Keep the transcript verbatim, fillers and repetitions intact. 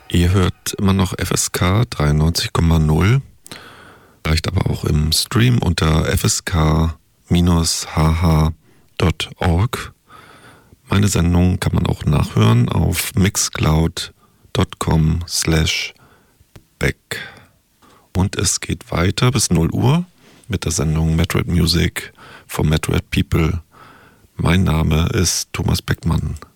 Ihr hört immer noch F S K dreiundneunzig Komma null, reicht aber auch im Stream unter f s k Bindestrich h h Punkt org. Meine Sendung kann man auch nachhören auf mixcloud Punkt com slash back. Und es geht weiter bis null Uhr mit der Sendung Metroid Music for Metroid People. Mein Name ist Thomas Beckmann.